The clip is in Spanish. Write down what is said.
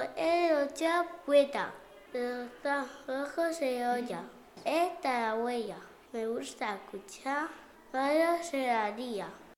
otra puerta, los ojos se olla. Esta la huella. Me gusta escuchar radio se la día.